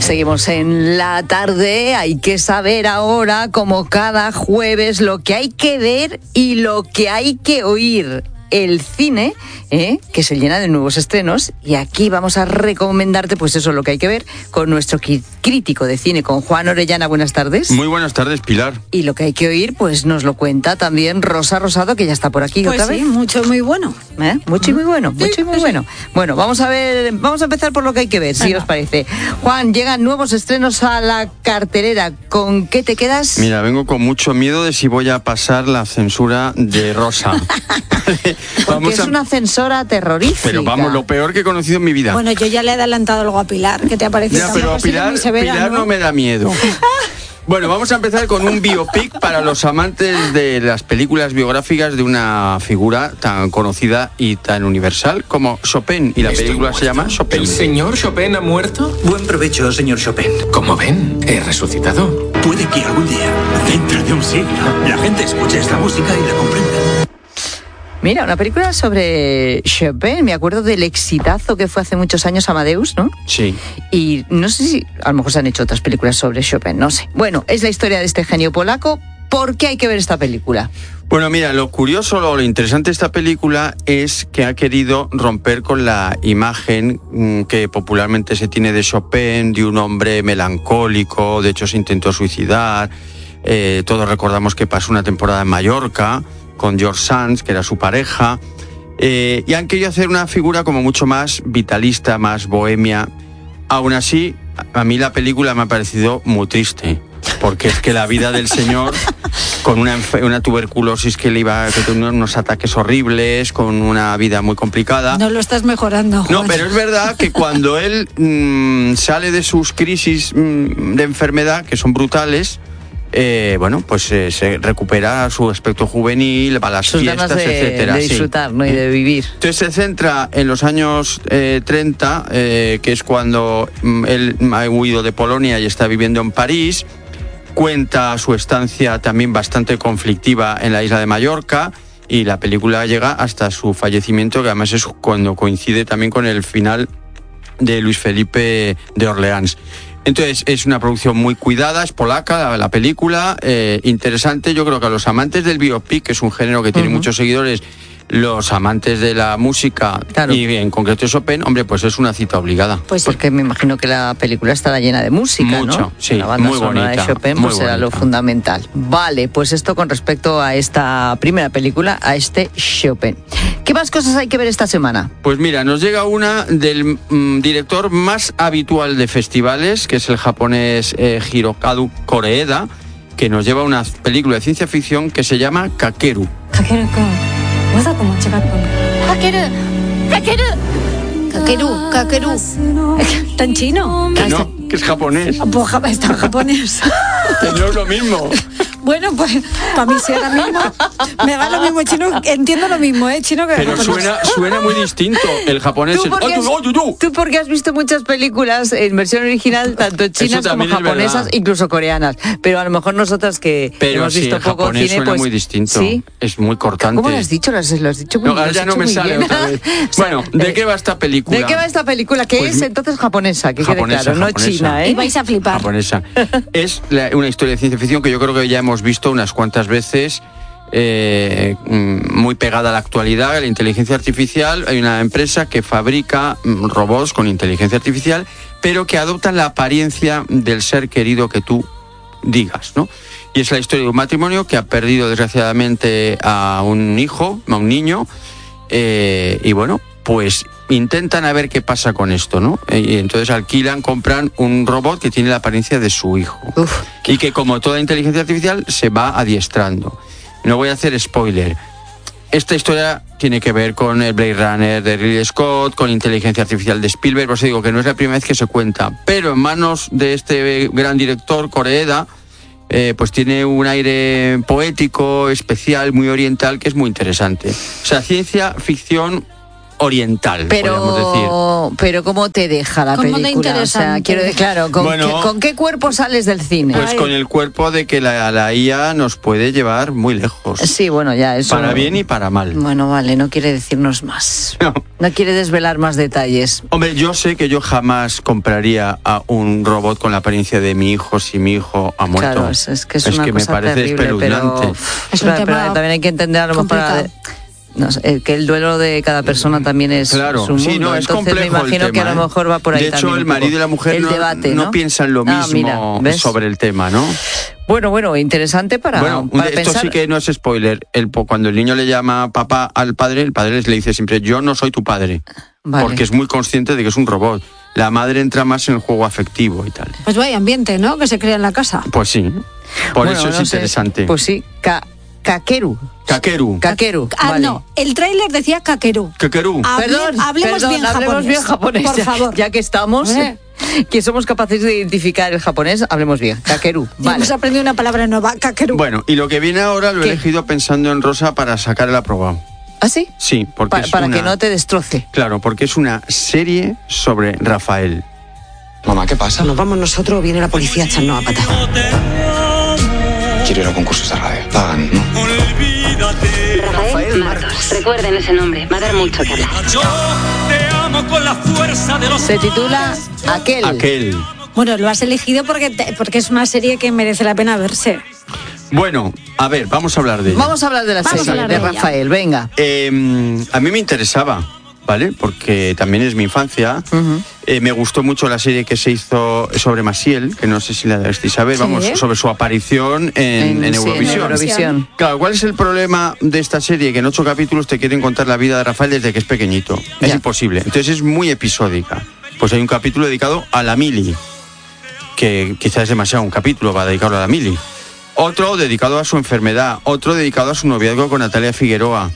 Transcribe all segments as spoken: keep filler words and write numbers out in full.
Seguimos en la tarde. Hay que saber ahora, como cada jueves, lo que hay que ver y lo que hay que oír. El cine, ¿eh? que se llena de nuevos estrenos, y aquí vamos a recomendarte pues eso, lo que hay que ver con nuestro crítico de cine, con Juan Orellana. Buenas tardes. Muy buenas tardes, Pilar. Y lo que hay que oír pues nos lo cuenta también Rosa Rosado, que ya está por aquí pues otra sí, vez. mucho y muy bueno. ¿Eh? Mucho y muy bueno, sí, mucho y muy sí. bueno. Bueno, vamos a ver, vamos a empezar por lo que hay que ver, si os parece. Juan, llegan nuevos estrenos a la cartelera. ¿Con qué te quedas? Mira, vengo con mucho miedo de si voy a pasar la censura de Rosa. Porque es a... una censora terrorífica. Pero vamos, lo peor que he conocido en mi vida. Bueno, yo ya le he adelantado algo a Pilar, ¿qué te ha parecido? Ya, pero a Pilar, severa, Pilar ¿no? no me da miedo. Bueno, vamos a empezar con un biopic para los amantes de las películas biográficas de una figura tan conocida y tan universal como Chopin. Y la película se llama Chopin. ¿El señor Chopin ha muerto? Buen provecho, señor Chopin. Como ven, he resucitado. Puede que algún día, dentro de un siglo, la gente escuche esta música y la comprenda. Mira, una película sobre Chopin. Me acuerdo del exitazo que fue hace muchos años Amadeus, ¿no? Sí. Y no sé si a lo mejor se han hecho otras películas sobre Chopin, no sé. Bueno, es la historia de este genio polaco. ¿Por qué hay que ver esta película? Bueno, mira, lo curioso, lo, lo interesante de esta película es que ha querido romper con la imagen mmm, que popularmente se tiene de Chopin, de un hombre melancólico. De hecho, se intentó suicidar. Eh, todos recordamos que pasó una temporada en Mallorca con George Sands, que era su pareja, eh, y han querido hacer una figura como mucho más vitalista, más bohemia. Aún así, a mí la película me ha parecido muy triste, porque es que la vida del señor, con una, una tuberculosis que le iba, que tenía unos ataques horribles, con una vida muy complicada. No lo estás mejorando, Juan. No, pero es verdad que cuando él mmm, sale de sus crisis mmm, de enfermedad, que son brutales, Eh, bueno, pues eh, se recupera su aspecto juvenil, va a las sus fiestas, ganas de, etcétera. de disfrutar, sí. ¿no? Y de vivir. Entonces se centra en los años eh, treinta, eh, que es cuando mm, él ha huido de Polonia y está viviendo en París. Cuenta su estancia también bastante conflictiva en la isla de Mallorca, y la película llega hasta su fallecimiento, que además es cuando coincide también con el final de Luis Felipe de Orleans. Entonces es una producción muy cuidada, es polaca la, la película, eh, interesante. Yo creo que a los amantes del biopic, que es un género que tiene uh-huh. muchos seguidores, los amantes de la música, claro. y en concreto Chopin, hombre, pues es una cita obligada. Pues porque me imagino que la película estará llena de música, Mucho, ¿no? sí, la banda muy sonora bonita, de Chopin muy pues será bonita. Lo fundamental. Vale, pues esto con respecto a esta primera película, a este Chopin. ¿Qué más cosas hay que ver esta semana? Pues mira, nos llega una del mm, director más habitual de festivales, que es el japonés eh, Hirokazu Koreeda, que nos lleva una película de ciencia ficción que se llama Kakeru. Kakeru-kun. Kakeru, Kakeru, Kakeru, Kakeru. ¿Está en chino? Que no, que es japonés. Pues está en japonés. Que no es lo mismo. Bueno, pues para mí sí es lo mismo. Me da lo mismo chino, entiendo lo mismo, ¿eh? Chino que Pero suena, suena muy distinto. El japonés ¿Tú es... porque, has, tú porque has visto muchas películas en versión original, tanto chinas como japonesas, incluso coreanas. Pero a lo mejor nosotras que Pero hemos sí, visto el poco japonés cine, suena pues... muy distinto. ¿Sí? Es muy cortante. ¿Cómo lo has dicho? Lo has, lo has dicho muy no, bien. Ahora ya no me sale bien. otra vez. O sea, Bueno, ¿de eh, qué va esta película? ¿De qué va esta película? Que pues, es entonces japonesa, que japonesa, quede claro, japonesa. no china, ¿eh? Y vais a flipar. Japonesa. Es la, una historia de ciencia ficción que yo creo que ya hemos visto unas cuantas veces, eh, muy pegada a la actualidad, a la inteligencia artificial. Hay una empresa que fabrica robots con inteligencia artificial, pero que adoptan la apariencia del ser querido que tú digas, ¿no? Y es la historia de un matrimonio que ha perdido desgraciadamente a un hijo, a un niño, eh, y bueno, pues intentan a ver qué pasa con esto, ¿no? Y entonces alquilan, compran un robot que tiene la apariencia de su hijo. Uf, y que, como toda inteligencia artificial, se va adiestrando. No voy a hacer spoiler. Esta historia tiene que ver con el Blade Runner de Ridley Scott, con inteligencia artificial de Spielberg. Por eso digo que no es la primera vez que se cuenta. Pero en manos de este gran director, Koreeda, eh, pues tiene un aire poético, especial, muy oriental, que es muy interesante. O sea, ciencia ficción oriental, podríamos decir. Pero, pero ¿cómo te deja la ¿Cómo de película? O sea, interesante? quiero decir, claro, ¿con, Bueno, qué, ¿con qué cuerpo sales del cine? Pues Ay. con el cuerpo de que la, la I A nos puede llevar muy lejos. Sí, bueno, ya eso. Para bien y para mal. Bueno, vale, no quiere decirnos más. No. No quiere desvelar más detalles. Hombre, yo sé que yo jamás compraría a un robot con la apariencia de mi hijo si mi hijo ha muerto. Claro, es, es que es, una me cosa parece terrible, espeluznante. pero, Es un pero- tema pero también hay que entender a lo mejor complicado. a- no sé, eh, que el duelo de cada persona también es, Claro, es un mundo. sí, no, es Entonces me complejo el imagino que a tema, lo ¿eh? mejor va por ahí De hecho, también el un poco marido y la mujer el no, debate, no ¿no? piensan lo Ah, mismo mira, ¿ves? sobre el tema, ¿no? Bueno, bueno, interesante para, Bueno, para esto pensar. sí que no es spoiler. El, po- cuando el niño le llama papá al padre, el padre le dice siempre, yo no soy tu padre. Vale. Porque es muy consciente de que es un robot. La madre entra más en el juego afectivo y tal. Pues vaya ambiente, ¿no? Que se crea en la casa. Pues sí. Por Bueno, eso es no sé. interesante. Pues sí, Ka- Kakeru. Kakeru. Kakeru. Ah, vale. no, el tráiler decía Kakeru. Kakeru. Hable- Perdón, hablemos perdón, bien hablemos japonés. bien japonés. Por ya, favor. ya que estamos, Eh. que somos capaces de identificar el japonés, hablemos bien. Kakeru. Ya Vale. hemos aprendido una palabra nueva, Kakeru. Bueno, y lo que viene ahora lo he ¿Qué? elegido pensando en Rosa para sacar el aprobado. ¿Ah, sí? Sí, porque Pa- es para una... que no te destroce. Claro, porque es una serie sobre Rafael. Mamá, ¿qué pasa? Nos vamos nosotros o viene la policía a echarnos a patas. Quiero ir a concursos de radio. Pagan, ¿no? Rafael Marcos. Recuerden ese nombre, va a dar mucho que hablar. Yo te amo con la fuerza de los Se titula Aquel. Aquel. Bueno, lo has elegido porque, te- porque es una serie que merece la pena verse. Bueno, a ver, vamos a hablar de ella. Vamos a hablar de la Vamos serie a hablar de, de ella. Rafael, venga. Eh, a mí me interesaba, ¿vale? Porque también es mi infancia. Eh, me gustó mucho la serie que se hizo sobre Maciel, que no sé si la deberéis saber, Sí. vamos, sobre su aparición en, en sí, Eurovisión. Eurovisión. Claro, ¿cuál es el problema de esta serie? Que en ocho capítulos te quieren contar la vida de Rafael desde que es pequeñito. Es Ya. imposible. Entonces es muy episódica. Pues hay un capítulo dedicado a la Mili, que quizás es demasiado un capítulo para dedicarlo a la Mili. Otro dedicado a su enfermedad, otro dedicado a su noviazgo con Natalia Figueroa.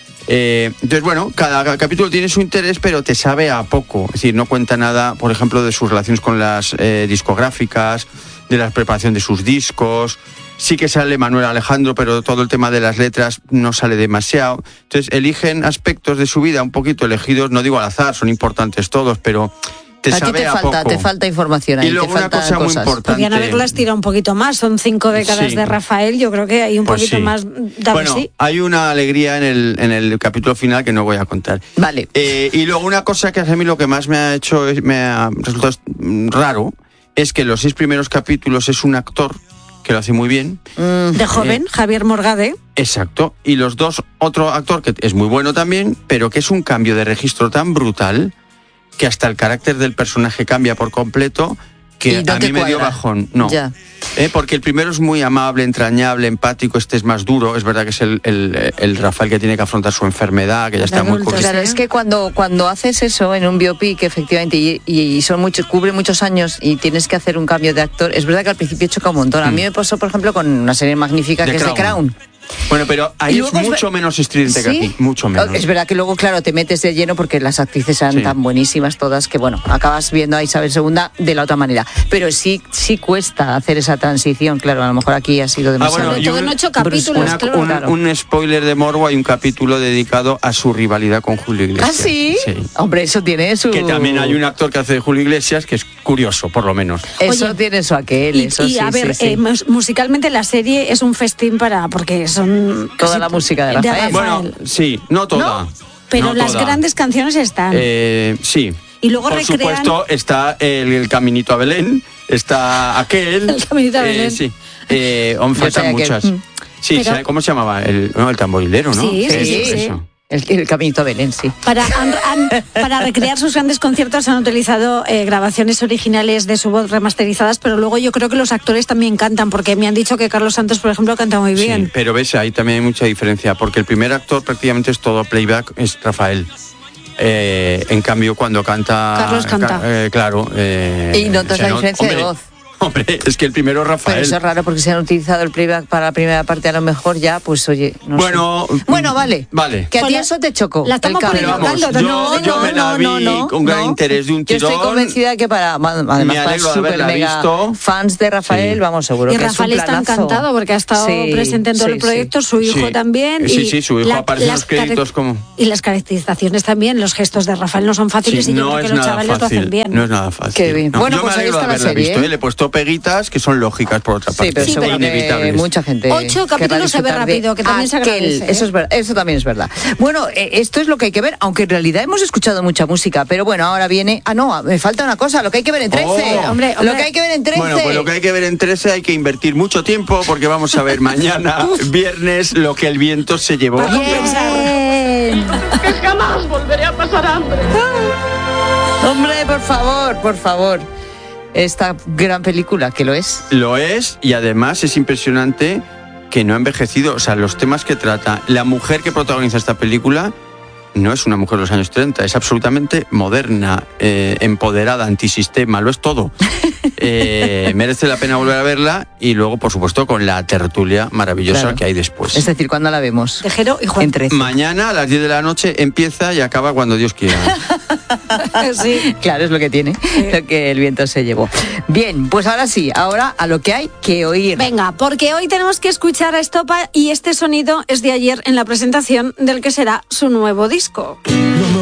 Eh, entonces, bueno, cada capítulo tiene su interés, pero te sabe a poco. Es decir, no cuenta nada, por ejemplo, de sus relaciones con las eh, discográficas, de la preparación de sus discos. Sí que sale Manuel Alejandro, pero todo el tema de las letras no sale demasiado. Entonces, eligen aspectos de su vida un poquito elegidos, no digo al azar, son importantes todos, pero te a ti sabe te a falta, poco. te falta información ahí, Y luego te una faltan cosa muy cosas. importante. Podrían haberlas tirado un poquito más. Son cinco décadas Sí. de Rafael. Yo creo que hay un Pues poquito sí. más. Dale, Bueno, sí. hay una alegría en el, en el capítulo final que no voy a contar. Vale. Eh, y luego una cosa que a mí lo que más me ha hecho, es- me ha resultado mm, raro, es que los seis primeros capítulos es un actor que lo hace muy bien. De joven, eh, Javier Morgade. Exacto. Y los dos, otro actor que es muy bueno también, pero que es un cambio de registro tan brutal que hasta el carácter del personaje cambia por completo, que Y no a te mí me dio cuadra. bajón. No. Ya. Eh, porque el primero es muy amable, entrañable, empático, este es más duro. Es verdad que es el, el- el Rafael que tiene que afrontar su enfermedad, que ya está muy adulto, curioso. Claro, Sí. es que cuando, cuando haces eso en un biopic, efectivamente, y, y son muchos, cubre muchos años y tienes que hacer un cambio de actor, es verdad que al principio choca un montón. A mí me pasó, por ejemplo, con una serie magnífica The que es The Crown. Crown. Bueno, pero ahí Y es luego es mucho ver- menos estridente que ¿Sí? aquí, mucho menos. Es verdad que luego, claro, te metes de lleno porque las actrices eran Sí. tan buenísimas todas que, bueno, acabas viendo a Isabel segunda de la otra manera. Pero sí, sí cuesta hacer esa transición, claro, a lo mejor aquí ha sido demasiado. bueno, Sobre y todo un- en ocho Bruce, capítulos, Una- claro. un, claro. un spoiler de morbo, hay un capítulo dedicado a su rivalidad con Julio ¿Ah, Iglesias. sí? Sí. Hombre, eso tiene su... Que también hay un actor que hace de Julio Iglesias que es curioso, por lo menos. Eso Oye, tiene su aquel, Y, eso y, sí, a ver, sí, sí. eh, mus- musicalmente la serie es un festín para. Porque son. Toda casi la t- música de Rafael. Bueno, sí, no toda. ¿No? Pero no las toda. grandes canciones están. Eh, sí. Y luego Por recrean- supuesto está el, el Caminito a Belén, está aquel. El Caminito a Belén. Sí. Eh, aún Yo faltan sé aquel. muchas. Mm. Sí, Pero- ¿sabe ¿cómo se llamaba? El, no, el tamborilero, ¿no? Sí, sí, sí, sí. Eso. El, el caminito a Belén, sí. Para, han- han- para recrear sus grandes conciertos han utilizado eh, grabaciones originales de su voz remasterizadas, pero luego yo creo que los actores también cantan, porque me han dicho que Carlos Santos, por ejemplo, canta muy bien. Sí, pero ves, ahí también hay mucha diferencia, porque el primer actor prácticamente es todo playback, es Rafael. Eh, en cambio, cuando canta... Carlos canta. ca- eh, claro. eh, Y notas se la not- diferencia de hombre, voz. Hombre, es que el primero es Rafael. Pero eso es raro porque se han utilizado el playback para la primera parte, a lo mejor ya, pues oye, no bueno, sé. Bueno, vale. Vale. Que a ti Bueno, eso te chocó. la estamos el cambio. poniendo Pero vamos, caldo, yo, no, yo me la vi con gran interés de un Yo tirón. estoy convencida de que para, además, Me para alegro de super haberla mega visto. fans de Rafael, Sí. vamos, seguro Y que Rafael es un está planazo. encantado porque ha estado Sí, presente en todo sí, el proyecto, sí. su hijo Sí. también. Sí, y sí, su hijo aparece en las los créditos care- como- Y las caracterizaciones también, los gestos de Rafael no son fáciles Sí, y yo no creo que es los nada chavales lo fácil. hacen bien. No es nada fácil. Qué bien. No. Bueno, yo pues me ahí alegro está de la haberla serie, visto, ¿eh? ¿eh? Le he puesto peguitas que son lógicas por otra parte. Sí, pero Sí, seguro pero que inevitables. mucha gente Ocho capítulos querrá se ve disfrutar de rápido, que también se aquel. agradece, ¿eh? Eso, es ver- eso también es verdad. Bueno, eh, esto es lo que hay que ver, aunque en realidad hemos escuchado mucha música, pero bueno, ahora viene... Ah, no, me falta una cosa, lo que hay que ver en trece. Oh. Hombre, Lo hombre. que hay que ver en trece. Bueno, pues lo que hay que ver en trece hay que invertir mucho tiempo porque vamos a ver mañana, viernes, lo que el viento se llevó. Bien. Que jamás volveré a pasar hambre. Hombre, por favor, por favor. Esta gran película, que lo es. Lo es y además es impresionante que no ha envejecido. O sea, los temas que trata, la mujer que protagoniza esta película no es una mujer de los años treinta, es absolutamente moderna, eh, empoderada, antisistema, lo es todo. Eh, merece la pena volver a verla y luego, por supuesto, con la tertulia maravillosa Claro. que hay después. Es decir, ¿cuándo la vemos? Tejero y Juan. En trece. Mañana a las diez de la noche empieza y acaba cuando Dios quiera. Sí. Claro, es lo que tiene, lo que el viento se llevó. Bien, pues ahora sí, ahora a lo que hay que oír. Venga, porque hoy tenemos que escuchar a Estopa y este sonido es de ayer en la presentación del que será su nuevo disco.